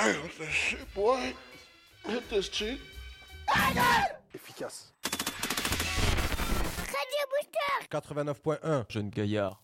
Hey, what the shit, boy? Hit this chick. Efficace. Radio Booster. 89.1. Jeune gaillard.